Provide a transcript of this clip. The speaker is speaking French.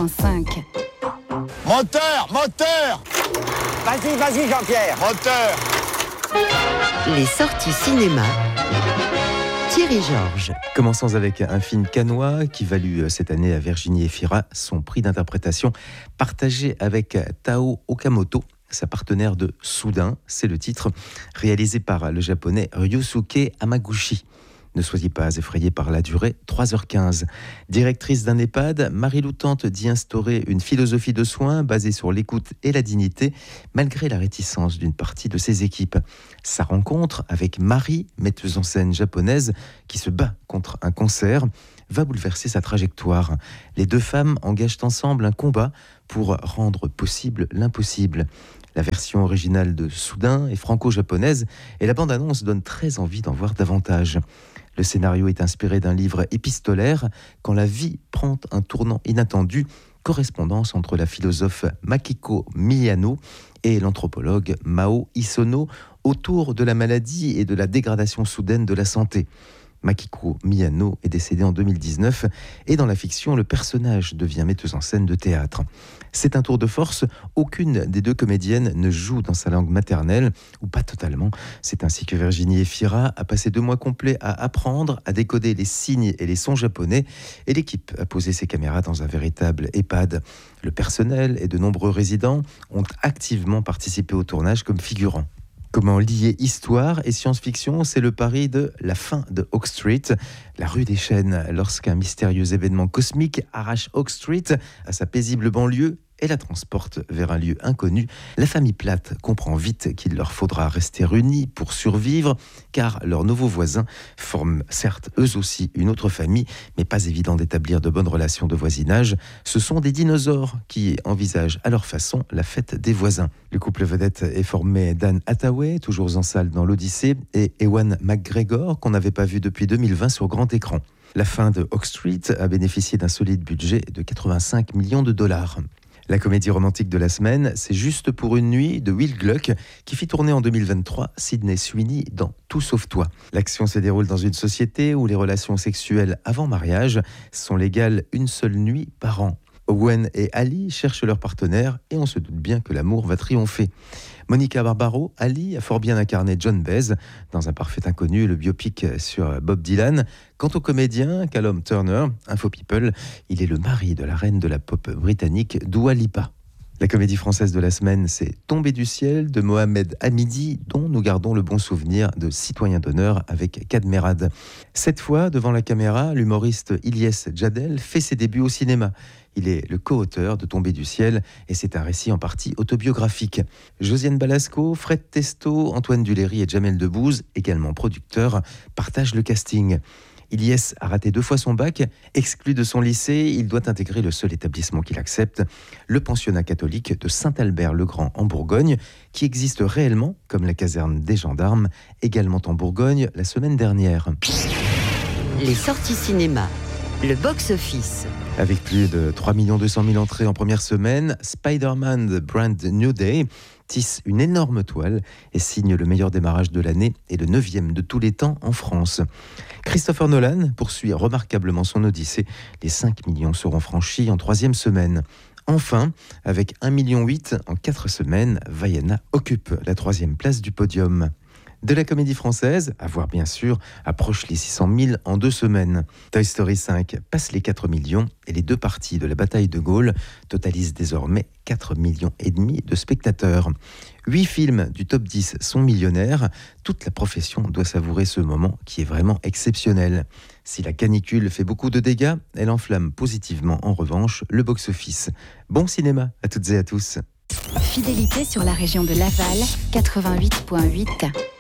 91.5. Moteur. Vas-y Jean-Pierre. Moteur. Les sorties cinéma. Thierry Georges. Commençons avec un film cannois qui valut cette année à Virginie Efira son prix d'interprétation partagé avec Tao Okamoto, sa partenaire de Soudain, c'est le titre, réalisé par le japonais Ryosuke Hamaguchi. Ne soyez pas effrayés par la durée, 3h15. Directrice d'un EHPAD, Marie-Lou tente d'y instaurer une philosophie de soins basée sur l'écoute et la dignité, malgré la réticence d'une partie de ses équipes. Sa rencontre avec Marie, metteuse en scène japonaise, qui se bat contre un cancer, va bouleverser sa trajectoire. Les deux femmes engagent ensemble un combat pour rendre possible l'impossible. La version originale de Soudain est franco-japonaise et la bande-annonce donne très envie d'en voir davantage. Le scénario est inspiré d'un livre épistolaire, Quand la vie prend un tournant inattendu, correspondance entre la philosophe Makiko Miyano et l'anthropologue Mao Isono autour de la maladie et de la dégradation soudaine de la santé. Makiko Miyano est décédée en 2019 et dans la fiction, le personnage devient metteuse en scène de théâtre. C'est un tour de force, aucune des deux comédiennes ne joue dans sa langue maternelle, ou pas totalement. C'est ainsi que Virginie Efira a passé 2 mois complets à apprendre à décoder les signes et les sons japonais, et l'équipe a posé ses caméras dans un véritable EHPAD. Le personnel et de nombreux résidents ont activement participé au tournage comme figurants. Comment lier histoire et science-fiction, c'est le pari de La fin de Oak Street, la rue des Chênes, lorsqu'un mystérieux événement cosmique arrache Oak Street à sa paisible banlieue et la transporte vers un lieu inconnu. La famille Platt comprend vite qu'il leur faudra rester unis pour survivre, car leurs nouveaux voisins forment certes eux aussi une autre famille, mais pas évident d'établir de bonnes relations de voisinage. Ce sont des dinosaures qui envisagent à leur façon la fête des voisins. Le couple vedette est formé d'Anne Hathaway, toujours en salle dans l'Odyssée, et Ewan McGregor, qu'on n'avait pas vu depuis 2020 sur grand écran. La fin de Oak Street a bénéficié d'un solide budget de 85 millions de dollars. La comédie romantique de la semaine, c'est Juste pour une nuit de Will Gluck qui fit tourner en 2023 Sydney Sweeney dans Tout sauf toi. L'action se déroule dans une société où les relations sexuelles avant mariage sont légales une seule nuit par an. Owen et Ali cherchent leur partenaire et on se doute bien que l'amour va triompher. Monica Barbaro, Ali, a fort bien incarné John Baez dans Un parfait inconnu, le biopic sur Bob Dylan. Quant au comédien Callum Turner, Info People, il est le mari de la reine de la pop britannique Dua Lipa. La comédie française de la semaine, c'est Tombé du ciel de Mohamed Hamidi, dont nous gardons le bon souvenir de Citoyen d'honneur avec Kad Merad. Cette fois, devant la caméra, l'humoriste Ilyes Djadel fait ses débuts au cinéma. Il est le co-auteur de Tombé du ciel et c'est un récit en partie autobiographique. Josiane Balasco, Fred Testo, Antoine Duléry et Jamel Debbouze, également producteurs, partagent le casting. Ilyes a raté 2 fois son bac. Exclu de son lycée, il doit intégrer le seul établissement qu'il accepte, le pensionnat catholique de Saint-Albert-le-Grand en Bourgogne, qui existe réellement, comme la caserne des gendarmes, également en Bourgogne la semaine dernière. Les sorties cinéma. Le box-office. Avec plus de 3 200 000 entrées en première semaine, Spider-Man The Brand New Day tisse une énorme toile et signe le meilleur démarrage de l'année et le 9e de tous les temps en France. Christopher Nolan poursuit remarquablement son odyssée. Les 5 millions seront franchis en 3e semaine. Enfin, avec 1,8 million en 4 semaines, Vaiana occupe la 3e place du podium. De la comédie française, à voir bien sûr, approche les 600 000 en 2 semaines. Toy Story 5 passe les 4 millions et les 2 parties de la bataille de Gaulle totalisent désormais 4,5 millions de spectateurs. 8 films du top 10 sont millionnaires. Toute la profession doit savourer ce moment qui est vraiment exceptionnel. Si la canicule fait beaucoup de dégâts, elle enflamme positivement en revanche le box-office. Bon cinéma à toutes et à tous. Fidélité sur la région de Laval, 88.8.